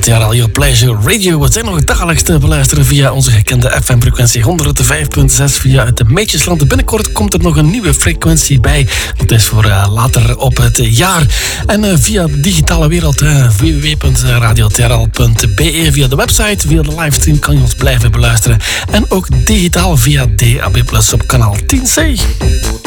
TRL Your Pleasure Radio. We zijn nog dagelijks te beluisteren via onze gekende FM-frequentie 105.6 via het Meetjesland. Binnenkort komt er nog een nieuwe frequentie bij. Dat is voor later op het jaar. En via de digitale wereld, www.radiotrl.be, via de website, via de livestream kan je ons blijven beluisteren. En ook digitaal via DAB+ op kanaal 10C.